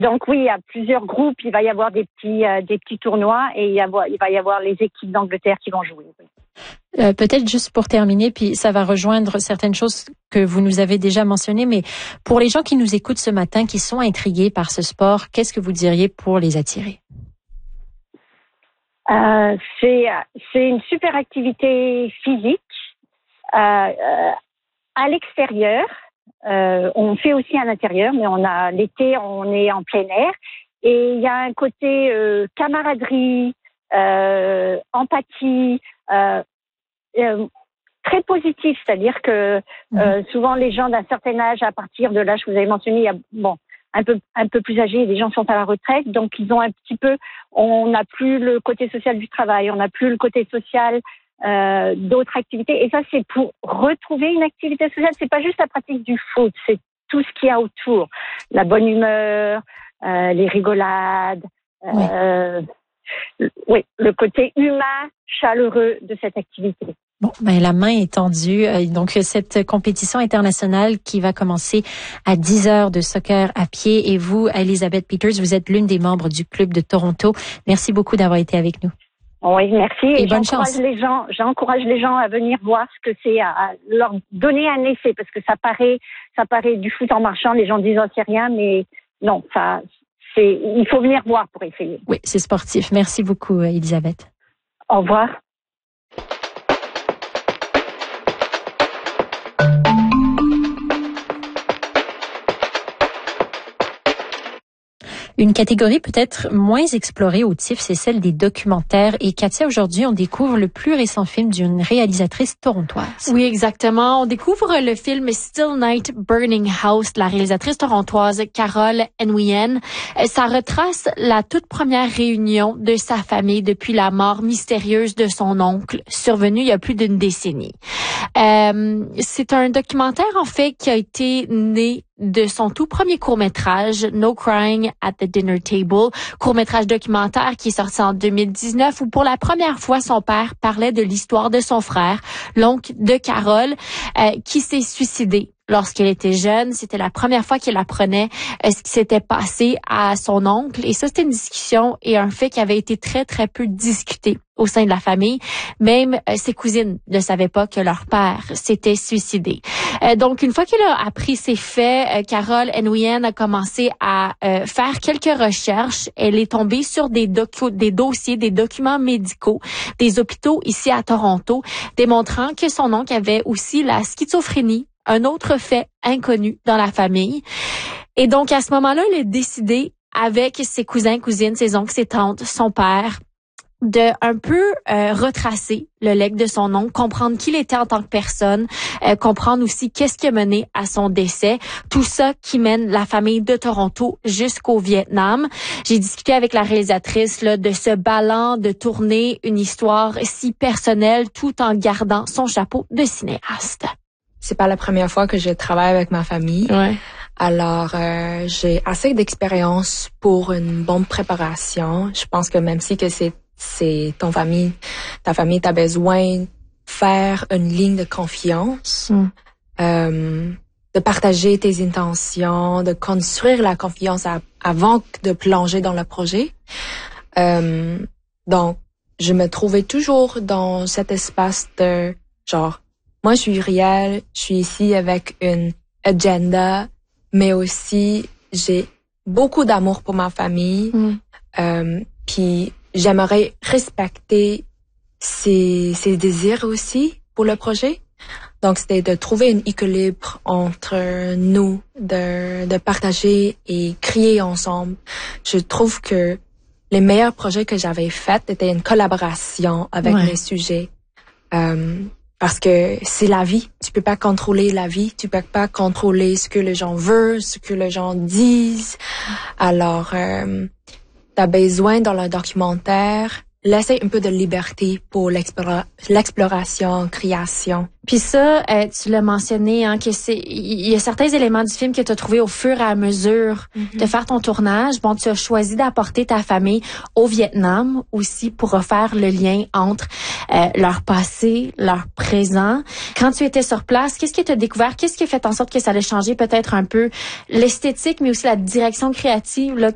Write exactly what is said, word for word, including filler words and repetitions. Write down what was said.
Donc oui, il y a plusieurs groupes, il va y avoir des petits euh, des petits tournois et il, y avoir, il va y avoir les équipes d'Angleterre qui vont jouer. Oui. Euh, peut-être juste pour terminer, puis ça va rejoindre certaines choses que vous nous avez déjà mentionnées, mais pour les gens qui nous écoutent ce matin, qui sont intrigués par ce sport, qu'est-ce que vous diriez pour les attirer? Euh, c'est c'est une super activité physique euh, euh, à l'extérieur. Euh, on fait aussi à l'intérieur, mais on a l'été, on est en plein air et il y a un côté euh, camaraderie, euh, empathie. Euh, Euh, très positif, c'est-à-dire que euh, souvent les gens d'un certain âge, à partir de l'âge que vous avez mentionné, il y a bon un peu un peu plus âgés, les gens sont à la retraite, donc ils ont un petit peu, on n'a plus le côté social du travail, on n'a plus le côté social euh, d'autres activités, et ça c'est pour retrouver une activité sociale. C'est pas juste la pratique du foot, c'est tout ce qu'il y a autour, la bonne humeur, euh, les rigolades. Euh, oui. oui, le côté humain, chaleureux de cette activité. Bon, ben la main est tendue. Donc cette compétition internationale qui va commencer à dix heures de soccer à pied. Et vous, Elizabeth Peters, vous êtes l'une des membres du club de Toronto. Merci beaucoup d'avoir été avec nous. Oui, merci. Et, et bonne chance. Les gens, j'encourage les gens à venir voir ce que c'est, à, à leur donner un essai, parce que ça paraît, ça paraît du foot en marchand. Les gens disent oh, c'est rien, mais non, ça. C'est, il faut venir voir pour essayer. Oui, c'est sportif. Merci beaucoup, Elisabeth. Au revoir. Une catégorie peut-être moins explorée au T I F F, c'est celle des documentaires. Et Katia, aujourd'hui, on découvre le plus récent film d'une réalisatrice torontoise. Oui, exactement. On découvre le film Still Night, Burning House de la réalisatrice torontoise Carol Nguyen. Ça retrace la toute première réunion de sa famille depuis la mort mystérieuse de son oncle, survenue il y a plus d'une décennie. Euh, c'est un documentaire, en fait, qui a été né de son tout premier court-métrage, No Crying at the Dinner Table, court-métrage documentaire qui est sorti en deux mille dix-neuf, où pour la première fois, son père parlait de l'histoire de son frère, l'oncle de Carol, euh, qui s'est suicidé lorsqu'elle était jeune. C'était la première fois qu'elle apprenait euh, ce qui s'était passé à son oncle. Et ça, c'était une discussion et un fait qui avait été très, très peu discuté au sein de la famille. Même euh, ses cousines ne savaient pas que leur père s'était suicidé. Euh, donc, une fois qu'elle a appris ces faits, euh, Carol Nguyen a commencé à euh, faire quelques recherches. Elle est tombée sur des, docu- des dossiers, des documents médicaux des hôpitaux ici à Toronto, démontrant que son oncle avait aussi la schizophrénie, un autre fait inconnu dans la famille. Et donc, à ce moment-là, elle a décidé, avec ses cousins, cousines, ses oncles, ses tantes, son père, de un peu euh, retracer le legs de son oncle, comprendre qui il était en tant que personne, euh, comprendre aussi qu'est-ce qui a mené à son décès, tout ça qui mène la famille de Toronto jusqu'au Vietnam. J'ai discuté avec la réalisatrice là, de ce ballon de tourner une histoire si personnelle tout en gardant son chapeau de cinéaste. C'est pas la première fois que je travaille avec ma famille. Ouais. Alors, euh, j'ai assez d'expérience pour une bonne préparation. Je pense que même si que c'est c'est ton famille, ta famille, t'as besoin de faire une ligne de confiance, mm. euh, de partager tes intentions, de construire la confiance à, avant de plonger dans le projet. Euh, donc, je me trouvais toujours dans cet espace de genre, moi, je suis Uriel, je suis ici avec une agenda, mais aussi j'ai beaucoup d'amour pour ma famille, mm. euh, puis j'aimerais respecter ses, ses désirs aussi pour le projet. Donc, c'était de trouver un équilibre entre nous, de, de partager et créer ensemble. Je trouve que les meilleurs projets que j'avais faits étaient une collaboration avec ouais. les sujets. Euh, parce que c'est la vie. Tu peux pas contrôler la vie. Tu peux pas contrôler ce que les gens veulent, ce que les gens disent. Alors, euh, t'as besoin dans le documentaire laisser un peu de liberté pour l'explora- l'exploration, création. Puis ça, euh, tu l'as mentionné, hein, que c'est, il y a certains éléments du film que tu as trouvé au fur et à mesure mm-hmm. de faire ton tournage. Bon, tu as choisi d'apporter ta famille au Vietnam aussi pour refaire le lien entre euh, leur passé, leur présent. Quand tu étais sur place, qu'est-ce que tu as découvert? Qu'est-ce qui a fait en sorte que ça allait changer peut-être un peu l'esthétique, mais aussi la direction créative là